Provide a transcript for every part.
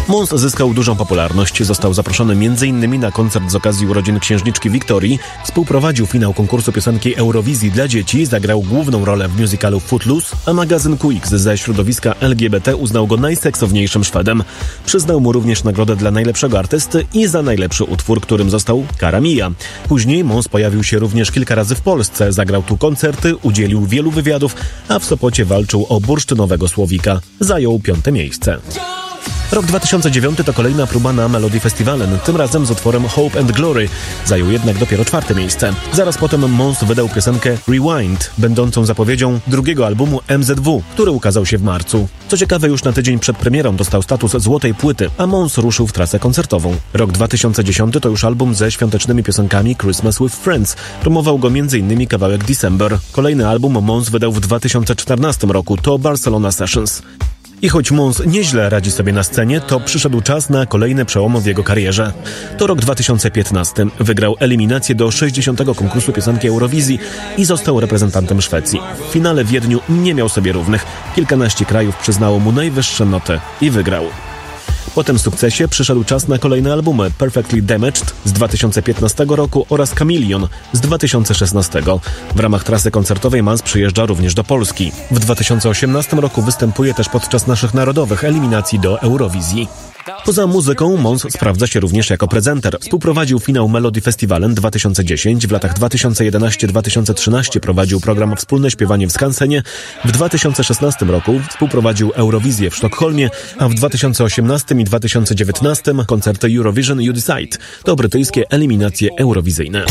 Mons zyskał dużą popularność, został zaproszony m.in. na koncert z okazji urodzin księżniczki Wiktorii, współprowadził finał konkursu piosenki Eurowizji dla dzieci, zagrał główną rolę w musicalu Footloose, a magazyn QX ze środowiska LGBT uznał go najseksowniejszym Szwedem. Przyznał mu również nagrodę dla najlepszego artysty i za najlepszy utwór, którym został Cara Mia. Później Mons pojawił się również kilka razy w Polsce, zagrał tu koncerty, udzielił wielu wywiadów, a w Sopocie walczył o bursztynowego Słowika. Zajął 5. miejsce. Rok 2009 to kolejna próba na Melody Festivalen, tym razem z utworem Hope and Glory. Zajął jednak dopiero 4. miejsce. Zaraz potem Mons wydał piosenkę Rewind, będącą zapowiedzią drugiego albumu MZW, który ukazał się w marcu. Co ciekawe, już na tydzień przed premierą dostał status złotej płyty, a Mons ruszył w trasę koncertową. Rok 2010 to już album ze świątecznymi piosenkami Christmas with Friends. Promował go m.in. kawałek December. Kolejny album Mons wydał w 2014 roku, to Barcelona Sessions. I choć Mons nieźle radzi sobie na scenie, to przyszedł czas na kolejny przełom w jego karierze. To rok 2015. Wygrał eliminację do 60. konkursu piosenki Eurowizji i został reprezentantem Szwecji. W finale w Wiedniu nie miał sobie równych. Kilkanaście krajów przyznało mu najwyższe noty i wygrał. Po tym sukcesie przyszedł czas na kolejne albumy Perfectly Damaged z 2015 roku oraz Chameleon z 2016. W ramach trasy koncertowej Mons przyjeżdża również do Polski. W 2018 roku występuje też podczas naszych narodowych eliminacji do Eurowizji. Poza muzyką Mons sprawdza się również jako prezenter. Współprowadził finał Melody Festivalen 2010, w latach 2011-2013 prowadził program Wspólne Śpiewanie w Skansenie, w 2016 roku współprowadził Eurowizję w Sztokholmie, a w 2018 i 2019 koncerty Eurovision You Decide. To brytyjskie eliminacje eurowizyjne.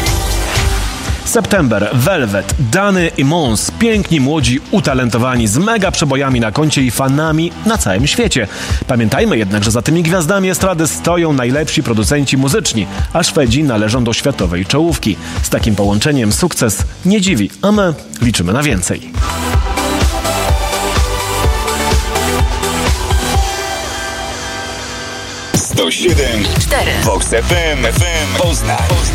September, Velvet, Dany i Mons, piękni, młodzi, utalentowani, z mega przebojami na koncie i fanami na całym świecie. Pamiętajmy jednak, że za tymi gwiazdami estrady stoją najlepsi producenci muzyczni, a Szwedzi należą do światowej czołówki. Z takim połączeniem sukces nie dziwi, a my liczymy na więcej. 107,4 Vox FM Poznań.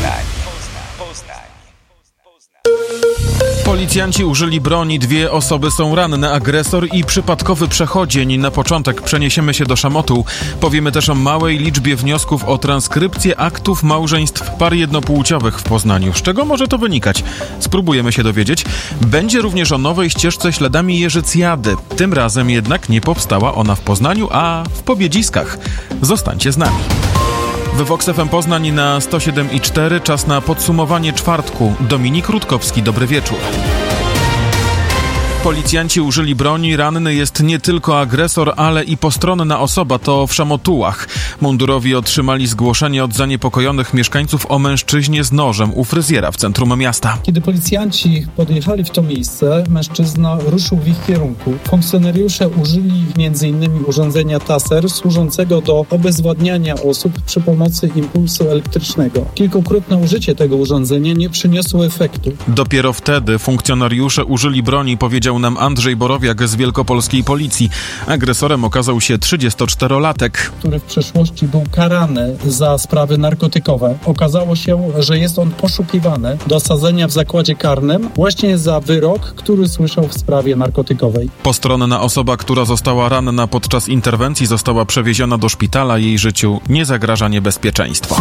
Policjanci użyli broni, 2 osoby są ranne, agresor i przypadkowy przechodzień. Na początek przeniesiemy się do Szamotuł. Powiemy też o małej liczbie wniosków o transkrypcję aktów małżeństw par jednopłciowych w Poznaniu. Z czego może to wynikać? Spróbujemy się dowiedzieć. Będzie również o nowej ścieżce śladami Jeżycjady. Tym razem jednak nie powstała ona w Poznaniu, a w Pobiedziskach. Zostańcie z nami. W Vox FM Poznań na 107,4 czas na podsumowanie czwartku. Dominik Rutkowski, dobry wieczór. Policjanci użyli broni, ranny jest nie tylko agresor, ale i postronna osoba, to w Szamotułach. Mundurowi otrzymali zgłoszenie od zaniepokojonych mieszkańców o mężczyźnie z nożem u fryzjera w centrum miasta. Kiedy policjanci podjechali w to miejsce, mężczyzna ruszył w ich kierunku. Funkcjonariusze użyli m.in. urządzenia taser służącego do obezwładniania osób przy pomocy impulsu elektrycznego. Kilkukrotne użycie tego urządzenia nie przyniosło efektu. Dopiero wtedy funkcjonariusze użyli broni, powiedział nam Andrzej Borowiak z wielkopolskiej policji. Agresorem okazał się 34-latek, który w przeszłości był karany za sprawy narkotykowe. Okazało się, że jest on poszukiwany do osadzenia w zakładzie karnym właśnie za wyrok, który słyszał w sprawie narkotykowej. Postronna osoba, która została ranna podczas interwencji, została przewieziona do szpitala. Jej życiu nie zagraża niebezpieczeństwo.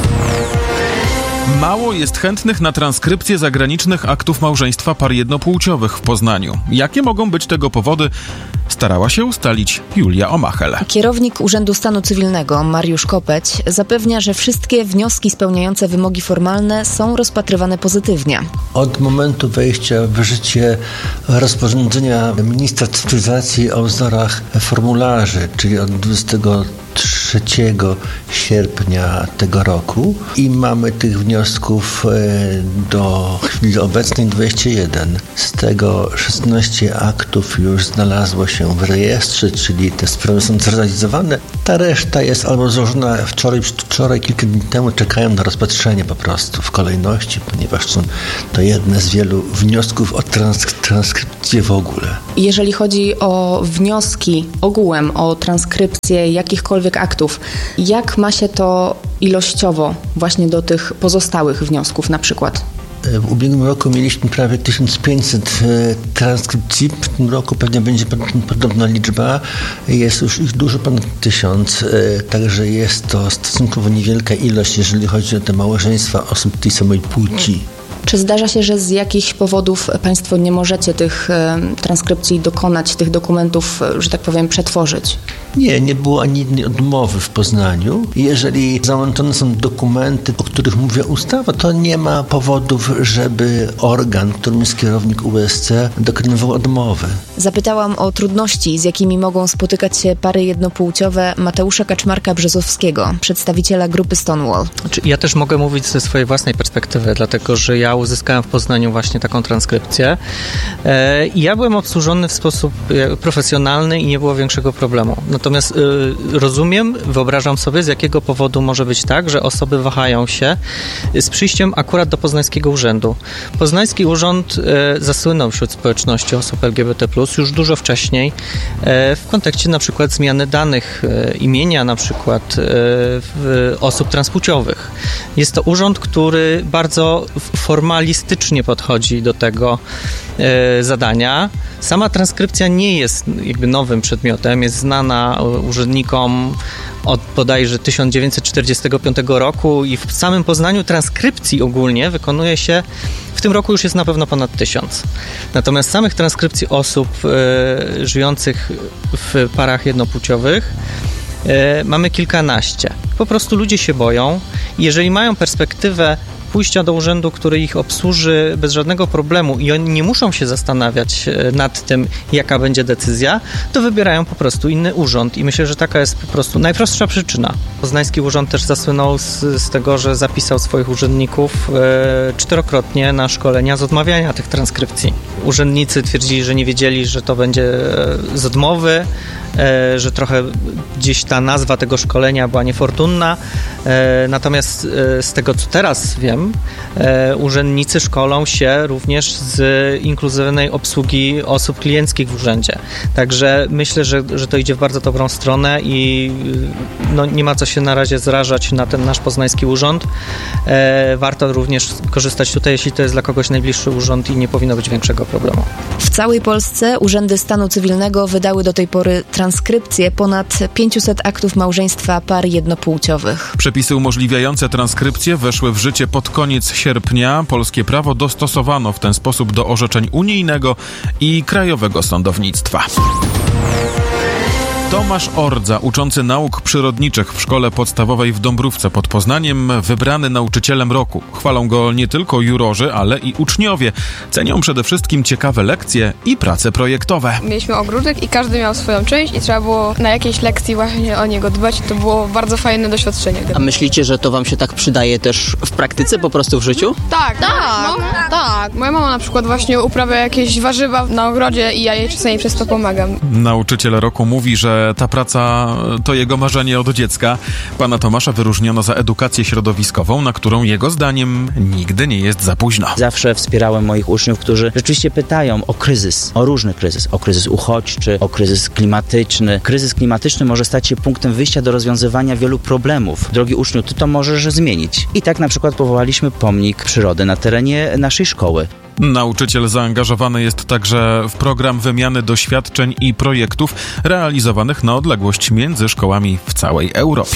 Mało jest chętnych na transkrypcję zagranicznych aktów małżeństwa par jednopłciowych w Poznaniu. Jakie mogą być tego powody? Starała się ustalić Julia Omachel. Kierownik Urzędu Stanu Cywilnego Mariusz Kopeć zapewnia, że wszystkie wnioski spełniające wymogi formalne są rozpatrywane pozytywnie. Od momentu wejścia w życie rozporządzenia ministra cyfryzacji o wzorach formularzy, czyli od 23 sierpnia tego roku, i mamy tych wniosków do chwili obecnej 21. Z tego 16 aktów już znalazło się w rejestrze, czyli te sprawy są zrealizowane. Ta reszta jest albo złożona wczoraj, kilka dni temu, czekają na rozpatrzenie po prostu w kolejności, ponieważ są to jedne z wielu wniosków o transkrypcję w ogóle. Jeżeli chodzi o wnioski ogółem o transkrypcję jakichkolwiek aktów, jak ma się to ilościowo właśnie do tych pozostałych wniosków na przykład? W ubiegłym roku mieliśmy prawie 1500 transkrypcji. W tym roku pewnie będzie podobna liczba. Jest już ich dużo ponad 1000, także jest to stosunkowo niewielka ilość, jeżeli chodzi o te małżeństwa osób tej samej płci. Czy zdarza się, że z jakichś powodów Państwo nie możecie tych transkrypcji dokonać, tych dokumentów, że tak powiem, przetworzyć? Nie było ani jednej odmowy w Poznaniu. Jeżeli załączone są dokumenty, o których mówi ustawa, to nie ma powodów, żeby organ, którym jest kierownik USC, dokonywał odmowy. Zapytałam o trudności, z jakimi mogą spotykać się pary jednopłciowe Mateusza Kaczmarka-Brzozowskiego, przedstawiciela grupy Stonewall. Ja też mogę mówić ze swojej własnej perspektywy, dlatego że ja uzyskałem w Poznaniu właśnie taką transkrypcję. Ja byłem obsłużony w sposób profesjonalny i nie było większego problemu. Natomiast rozumiem, wyobrażam sobie, z jakiego powodu może być tak, że osoby wahają się z przyjściem akurat do Poznańskiego Urzędu. Poznański Urząd zasłynął wśród społeczności osób LGBT+, już dużo wcześniej w kontekście na przykład zmiany danych imienia na przykład osób transpłciowych. Jest to urząd, który bardzo formalistycznie podchodzi do tego zadania. Sama transkrypcja nie jest jakby nowym przedmiotem, jest znana urzędnikom od bodajże 1945 roku i w samym Poznaniu transkrypcji ogólnie wykonuje się, w tym roku już jest na pewno ponad 1000. Natomiast samych transkrypcji osób żyjących w parach jednopłciowych mamy kilkanaście. Po prostu ludzie się boją. Jeżeli mają perspektywę pójścia do urzędu, który ich obsłuży bez żadnego problemu i oni nie muszą się zastanawiać nad tym, jaka będzie decyzja, to wybierają po prostu inny urząd i myślę, że taka jest po prostu najprostsza przyczyna. Poznański Urząd też zasłynął z tego, że zapisał swoich urzędników 4-krotnie na szkolenia z odmawiania tych transkrypcji. Urzędnicy twierdzili, że nie wiedzieli, że to będzie z odmowy, że trochę gdzieś ta nazwa tego szkolenia była niefortunna. Natomiast z tego, co teraz wiem, urzędnicy szkolą się również z inkluzywnej obsługi osób klienckich w urzędzie. Także myślę, że to idzie w bardzo dobrą stronę i nie ma co się na razie zrażać na ten nasz poznański urząd. Warto również korzystać tutaj, jeśli to jest dla kogoś najbliższy urząd i nie powinno być większego problemu. W całej Polsce urzędy stanu cywilnego wydały do tej pory transkrypcję ponad 500 aktów małżeństwa par jednopłciowych. Przepisy umożliwiające transkrypcję weszły w życie pod koniec sierpnia. Polskie prawo dostosowano w ten sposób do orzeczeń unijnego i krajowego sądownictwa. Tomasz Ordza, uczący nauk przyrodniczych w szkole podstawowej w Dąbrówce pod Poznaniem, wybrany nauczycielem roku. Chwalą go nie tylko jurorzy, ale i uczniowie. Cenią przede wszystkim ciekawe lekcje i prace projektowe. Mieliśmy ogródek i każdy miał swoją część i trzeba było na jakiejś lekcji właśnie o niego dbać. To było bardzo fajne doświadczenie. A myślicie, że to wam się tak przydaje też w praktyce, po prostu w życiu? Tak. Moja mama na przykład właśnie uprawia jakieś warzywa na ogrodzie i ja jej czasami przez to pomagam. Nauczyciel roku mówi, że ta praca to jego marzenie od dziecka. Pana Tomasza wyróżniono za edukację środowiskową, na którą jego zdaniem nigdy nie jest za późno. Zawsze wspierałem moich uczniów, którzy rzeczywiście pytają o kryzys, o różny kryzys, o kryzys uchodźczy, o kryzys klimatyczny. Kryzys klimatyczny może stać się punktem wyjścia do rozwiązywania wielu problemów. Drogi uczniu, ty to możesz zmienić. I tak na przykład powołaliśmy pomnik przyrody na terenie naszej szkoły. Nauczyciel zaangażowany jest także w program wymiany doświadczeń i projektów realizowanych na odległość między szkołami w całej Europie.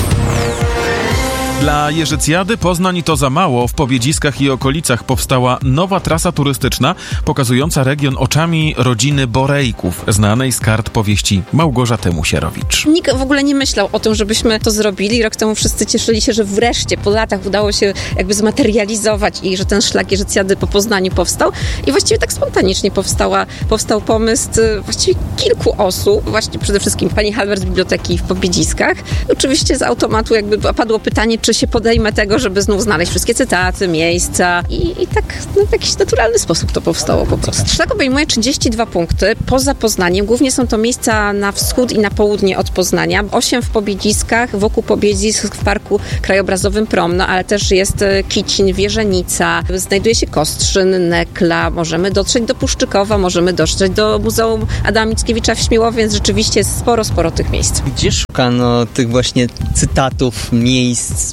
Dla Jeżycjady Poznań to za mało. W Pobiedziskach i okolicach powstała nowa trasa turystyczna pokazująca region oczami rodziny Borejków, znanej z kart powieści Małgorzaty Musierowicz. Nikt w ogóle nie myślał o tym, żebyśmy to zrobili. Rok temu wszyscy cieszyli się, że wreszcie po latach udało się jakby zmaterializować i że ten szlak Jeżycjady po Poznaniu powstał. I właściwie tak spontanicznie powstał pomysł właściwie kilku osób. Właśnie przede wszystkim pani Halbert z Biblioteki w Pobiedziskach. Oczywiście z automatu jakby padło pytanie, czy się podejmę tego, żeby znów znaleźć wszystkie cytaty, miejsca i tak w jakiś naturalny sposób to powstało po prostu. Szlak obejmuje 32 punkty poza Poznaniem. Głównie są to miejsca na wschód i na południe od Poznania. 8 w Pobiedziskach, wokół Pobiedzisk w Parku Krajobrazowym Promno, ale też jest Kicin, Wierzenica, znajduje się Kostrzyn, Nekla, możemy dotrzeć do Puszczykowa, możemy dotrzeć do Muzeum Adama Mickiewicza w Śmiłowie, więc rzeczywiście jest sporo tych miejsc. Gdzie szukano tych właśnie cytatów, miejsc,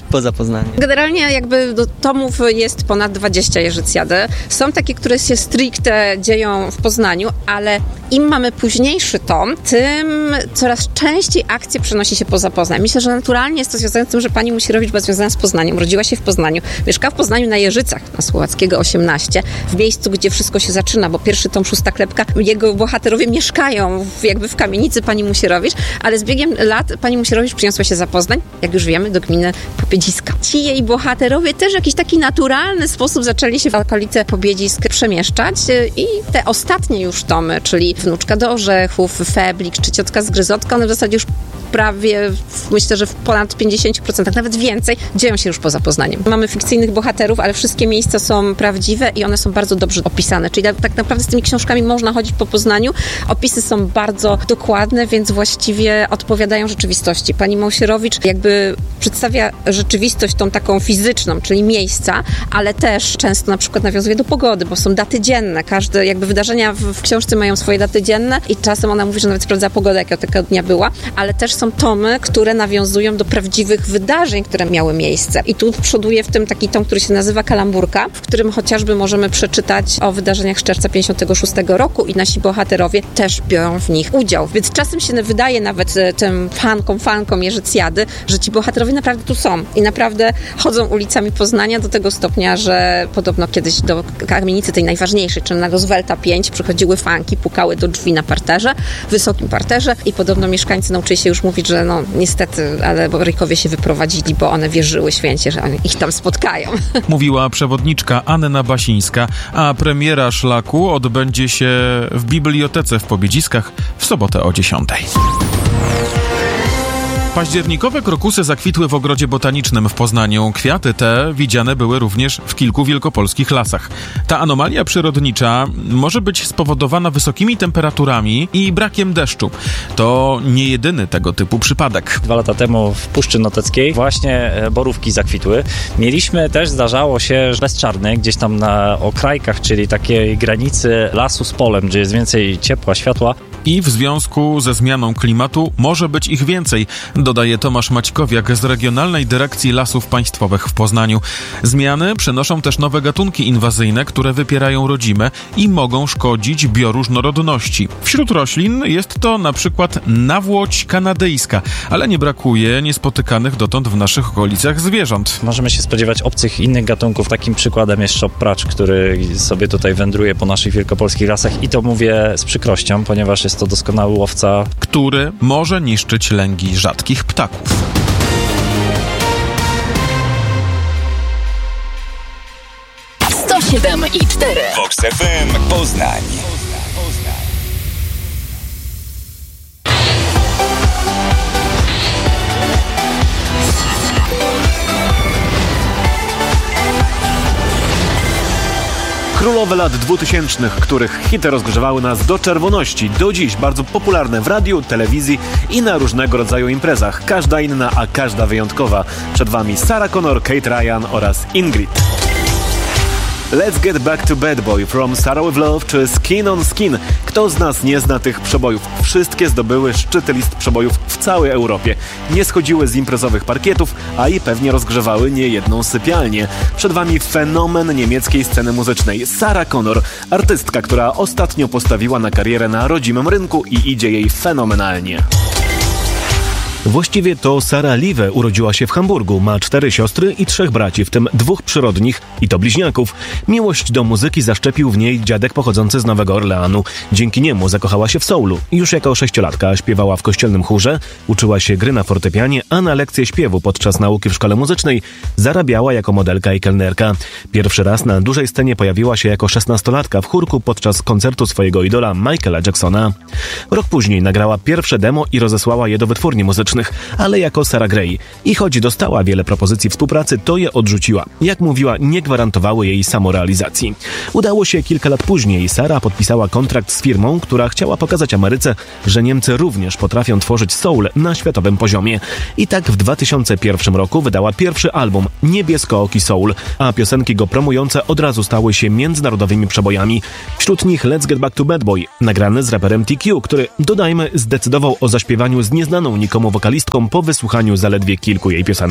poza Poznaniem? Generalnie jakby do tomów jest ponad 20 Jerzycjady. Są takie, które się stricte dzieją w Poznaniu, ale im mamy późniejszy tom, tym coraz częściej akcja przenosi się poza Poznań. Myślę, że naturalnie jest to związane z tym, że pani Musierowicz była związana z Poznaniem, urodziła się w Poznaniu, mieszkała w Poznaniu na Jeżycach, na Słowackiego 18, w miejscu, gdzie wszystko się zaczyna, bo pierwszy tom Szósta Klepka, jego bohaterowie mieszkają jakby w kamienicy pani Musierowicz, ale z biegiem lat pani Musierowicz przyniosła się za Poznań, jak już wiemy, do gminy Pobiedziska. Ci jej bohaterowie też w jakiś taki naturalny sposób zaczęli się w okolice Pobiedzisk przemieszczać i te ostatnie już tomy, czyli Wnuczka do orzechów, Feblik czy Ciotka z Gryzotka, one w zasadzie już prawie, myślę, że w ponad 50%, nawet więcej, dzieją się już poza Poznaniem. Mamy fikcyjnych bohaterów, ale wszystkie miejsca są prawdziwe i one są bardzo dobrze opisane. Czyli tak naprawdę z tymi książkami można chodzić po Poznaniu. Opisy są bardzo dokładne, więc właściwie odpowiadają rzeczywistości. Pani Musierowicz jakby przedstawia rzeczywistość tą taką fizyczną, czyli miejsca, ale też często na przykład nawiązuje do pogody, bo są daty dzienne. Każde jakby wydarzenia w książce mają swoje daty dzienne i czasem ona mówi, że nawet sprawdza pogodę, jaka tego dnia była, ale też są tomy, które nawiązują do prawdziwych wydarzeń, które miały miejsce. I tu przoduje w tym taki tom, który się nazywa Kalamburka, w którym chociażby możemy przeczytać o wydarzeniach z czerwca 56 roku i nasi bohaterowie też biorą w nich udział. Więc czasem się wydaje nawet tym fankom Jerzycjady, że ci bohaterowie naprawdę tu są i naprawdę chodzą ulicami Poznania do tego stopnia, że podobno kiedyś do kamienicy tej najważniejszej, czyli na Roosevelta 5 przychodziły fanki, pukały do drzwi na parterze, wysokim parterze i podobno mieszkańcy nauczyli się już mówić, że no niestety, ale Borykowie się wyprowadzili, bo one wierzyły święcie, że oni ich tam spotkają. Mówiła przewodniczka Anna Basińska, a premiera Szlaku odbędzie się w Bibliotece w Pobiedziskach w sobotę o 10. Październikowe krokusy zakwitły w Ogrodzie Botanicznym w Poznaniu. Kwiaty te widziane były również w kilku wielkopolskich lasach. Ta anomalia przyrodnicza może być spowodowana wysokimi temperaturami i brakiem deszczu. To nie jedyny tego typu przypadek. 2 lata temu w Puszczy Noteckiej właśnie borówki zakwitły. Mieliśmy też, zdarzało się, bezczarny gdzieś tam na okrajkach, czyli takiej granicy lasu z polem, gdzie jest więcej ciepła, światła. I w związku ze zmianą klimatu może być ich więcej, dodaje Tomasz Maćkowiak z Regionalnej Dyrekcji Lasów Państwowych w Poznaniu. Zmiany przynoszą też nowe gatunki inwazyjne, które wypierają rodzime i mogą szkodzić bioróżnorodności. Wśród roślin jest to na przykład nawłoć kanadyjska, ale nie brakuje niespotykanych dotąd w naszych okolicach zwierząt. Możemy się spodziewać obcych innych gatunków. Takim przykładem jest szop-pracz, który sobie tutaj wędruje po naszych wielkopolskich lasach i to mówię z przykrością, ponieważ jest to doskonały łowca, który może niszczyć lęgi rzadkich ptaków. i 4 Vox FM Poznań. Królowe lat 2000, których hity rozgrzewały nas do czerwoności. Do dziś bardzo popularne w radiu, telewizji i na różnego rodzaju imprezach. Każda inna, a każda wyjątkowa. Przed Wami Sarah Connor, Kate Ryan oraz Ingrid. Let's Get Back to Bad Boy, From Sarah With Love czy Skin on Skin. Kto z nas nie zna tych przebojów? Wszystkie zdobyły szczyty list przebojów w całej Europie. Nie schodziły z imprezowych parkietów, a i pewnie rozgrzewały niejedną sypialnię. Przed Wami fenomen niemieckiej sceny muzycznej Sarah Connor, artystka, która ostatnio postawiła na karierę na rodzimym rynku i idzie jej fenomenalnie. Właściwie to Sarah Liwe urodziła się w Hamburgu, ma 4 siostry i 3 braci, w tym 2 przyrodnich i to bliźniaków. Miłość do muzyki zaszczepił w niej dziadek pochodzący z Nowego Orleanu. Dzięki niemu zakochała się w soulu. Już jako 6-latka śpiewała w kościelnym chórze, uczyła się gry na fortepianie, a na lekcje śpiewu podczas nauki w szkole muzycznej zarabiała jako modelka i kelnerka. Pierwszy raz na dużej scenie pojawiła się jako 16-latka w chórku podczas koncertu swojego idola Michaela Jacksona. Rok później nagrała pierwsze demo i rozesłała je do wytwórni muzycznych, ale jako Sarah Gray. I choć dostała wiele propozycji współpracy, to je odrzuciła. Jak mówiła, nie gwarantowały jej samorealizacji. Udało się kilka lat później. Sarah podpisała kontrakt z firmą, która chciała pokazać Ameryce, że Niemcy również potrafią tworzyć soul na światowym poziomie. I tak w 2001 roku wydała pierwszy album Niebieskooki Soul, a piosenki go promujące od razu stały się międzynarodowymi przebojami. Wśród nich Let's Get Back to Bad Boy, nagrany z raperem TQ, który, dodajmy, zdecydował o zaśpiewaniu z nieznaną nikomu wokalistką po wysłuchaniu zaledwie kilku jej piosenek.